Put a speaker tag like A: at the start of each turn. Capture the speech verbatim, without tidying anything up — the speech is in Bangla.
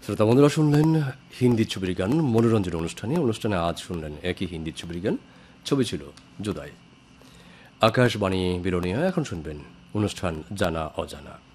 A: শ্রোতা বন্ধুরা, শুনলেন হিন্দি ছবির গান মনোরঞ্জন অনুষ্ঠানে। অনুষ্ঠানে আজ শুনলেন একই হিন্দি ছবির গান, ছবি ছিল জুদাই। আকাশবাণী বিরোনিয়া। এখন শুনবেন অনুষ্ঠান জানা অজানা।